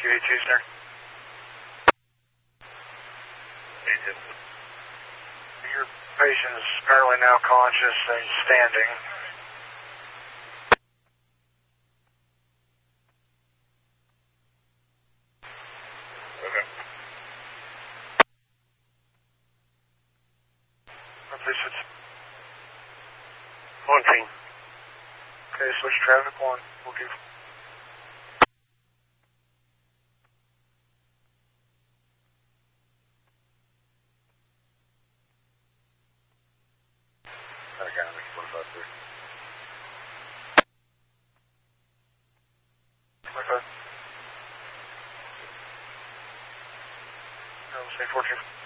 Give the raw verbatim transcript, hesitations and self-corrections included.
Q eight two, sir. Your patient is currently now conscious and standing. Okay. Please switch. One team. Okay, switch traffic one. We'll give. Okay. No, say fourteen.